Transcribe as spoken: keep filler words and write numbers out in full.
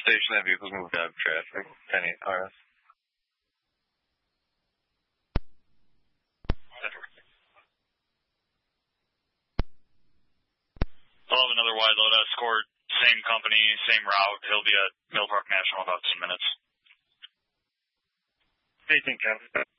station that vehicles moved out of traffic. ten eight R S. I'll have another wide load escort, same company, same route. He'll be at Mill Park National in about two minutes. Anything, Kevin?